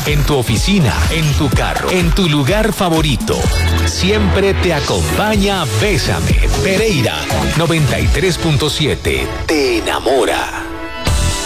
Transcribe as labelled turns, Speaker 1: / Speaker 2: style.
Speaker 1: en tu oficina, en tu carro, en tu lugar favorito. Siempre te acompaña Bésame. Pereira 93.7 te enamora.